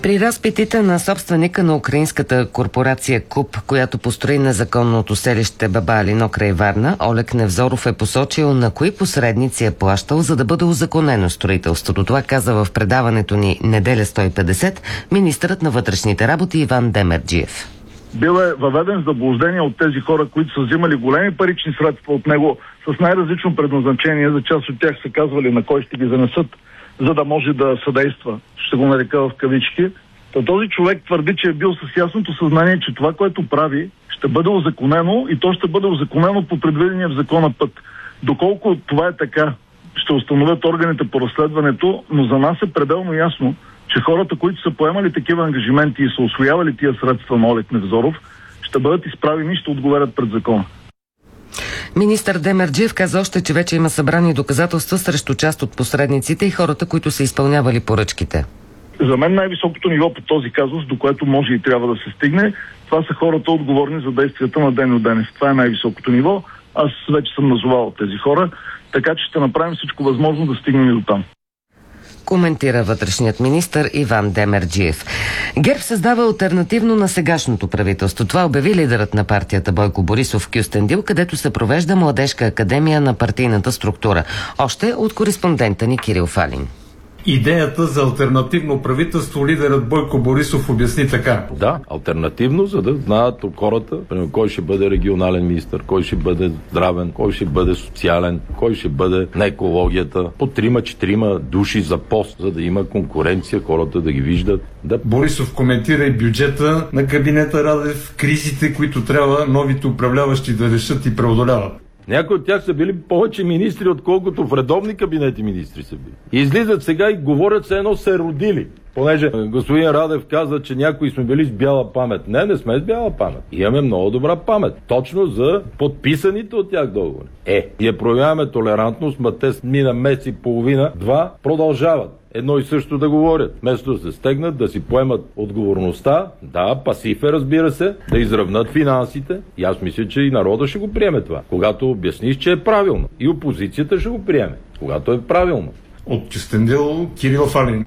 При разпитите на собственика на украинската корпорация КУП, която построи незаконното селище Бабалино край Варна, Олег Невзоров е посочил на кои посредници е плащал, за да бъде узаконено строителството. Това каза в предаването ни Неделя 150 министърът на вътрешните работи Иван Демерджиев. Бил е въведен в заблуждение от тези хора, които са взимали големи парични средства от него с най-различно предназначение. За част от тях са казвали на кой ще ги занесат, за да може да съдейства, ще го нарека в кавички. Този човек твърди, че е бил с ясното съзнание, че това, което прави, ще бъде узаконено и то ще бъде узаконено по предвидения в закона път. Доколко това е така, ще установят органите по разследването, но за нас е пределно ясно, че хората, които са поемали такива ангажименти и са усвоявали тия средства на Олег Невзоров, ще бъдат изправени и ще отговарят пред закона. Министър Демерджиев каза още, че вече има събрани доказателства срещу част от посредниците и хората, които са изпълнявали поръчките. За мен най-високото ниво по този казус, до което може и трябва да се стигне, това са хората отговорни за действията на Деню Денев. Това е най-високото ниво. Аз вече съм назовал тези хора, така че ще направим всичко възможно да стигнем и до там. Коментира вътрешният министър Иван Демерджиев. ГЕРБ създава алтернативно на сегашното правителство. Това обяви лидерът на партията Бойко Борисов в Кюстендил, където се провежда младежка академия на партийната структура. Още от кореспондента ни Кирил Фалин. Идеята за алтернативно правителство лидерът Бойко Борисов обясни така. Да, алтернативно, за да знаят хората, кой ще бъде регионален министър, кой ще бъде здравен, кой ще бъде социален, кой ще бъде на екологията. По 3-4 души за пост, за да има конкуренция, хората да ги виждат. Да. Борисов коментира и бюджета на кабинета Радев, кризите, които трябва новите управляващи да решат и преодоляват. Някои от тях са били повече министри, отколкото в редовни кабинети министри са били. И излизат сега и говорят се едно се родили. Понеже господин Радев каза, че някои сме били с бяла памет. Не сме с бяла памет. Имаме много добра памет. Точно за подписаните от тях договори. Ние проявяваме толерантност, ма те мина месец и половина, 2 продължават едно и също да говорят. Вместо да се стегнат, да си поемат отговорността, да, пасив е, разбира се, да изравнат финансите. И аз мисля, че и народа ще го приеме това. Когато обясниш, че е правилно. И опозицията ще го приеме. Когато е правилно. От Кюстендил, Кирил Фалин.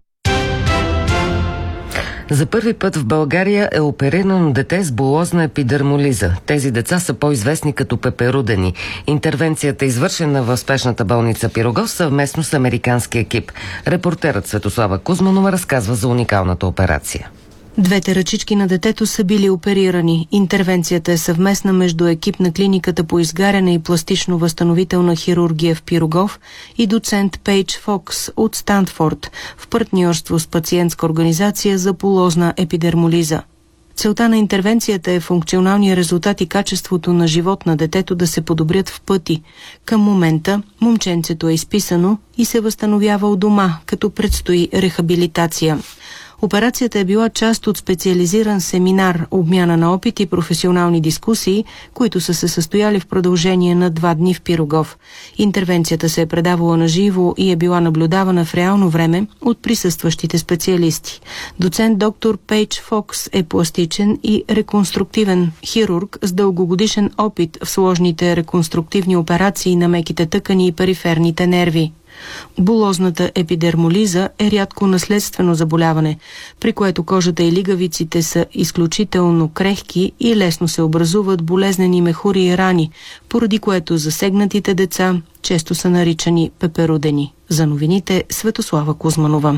За първи път в България е оперирано дете с булозна епидермолиза. Тези деца са по-известни като пеперудени. Интервенцията е извършена в спешната болница Пирогов съвместно с американски екип. Репортерът Светослава Кузманова разказва за уникалната операция. Двете ръчички на детето са били оперирани. Интервенцията е съвместна между екип на клиниката по изгаряне и пластично-възстановителна хирургия в Пирогов и доцент Пейдж Фокс от Станфорд в партньорство с пациентска организация за булозна епидермолиза. Целта на интервенцията е функционалния резултат и качеството на живот на детето да се подобрят в пъти. Към момента момченцето е изписано и се възстановява у дома, като предстои рехабилитация. Операцията е била част от специализиран семинар, обмяна на опит и професионални дискусии, които са се състояли в продължение на 2 дни в Пирогов. Интервенцията се е предавала на живо и е била наблюдавана в реално време от присъстващите специалисти. Доцент доктор Пейдж Фокс е пластичен и реконструктивен хирург с дългогодишен опит в сложните реконструктивни операции на меките тъкани и периферните нерви. Булозната епидермолиза е рядко наследствено заболяване, при което кожата и лигавиците са изключително крехки и лесно се образуват болезнени мехури и рани, поради което засегнатите деца често са наричани пеперудени. За новините Светослава Кузманова.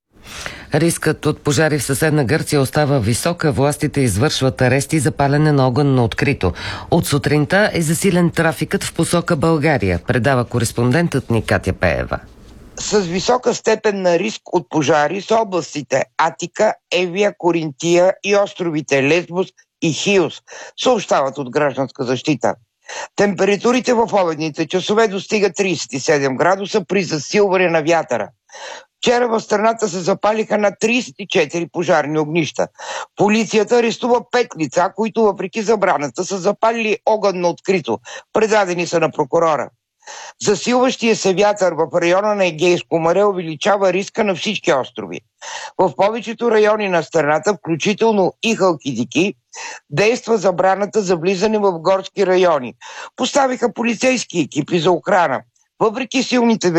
Рискът от пожари в съседна Гърция остава висока. Властите извършват арести за палене на огън на открито. От сутринта е засилен трафикът в посока България, предава кореспондентът ни Катя Пеева. С висока степен на риск от пожари са областите Атика, Евия, Коринтия и островите Лесбос и Хиос, съобщават от Гражданска защита. Температурите в обедните часове достигат 37 градуса при засилване на вятъра. Вчера в страната се запалиха на 34 пожарни огнища. Полицията арестува 5 лица, които въпреки забраната са запалили огън на открито. Предадени са на прокурора. Засилващия се вятър в района на Егейско море увеличава риска на всички острови. В повечето райони на страната, включително и Халкидики, действа забраната за влизане в горски райони. Поставиха полицейски екипи за охрана. Въпреки силните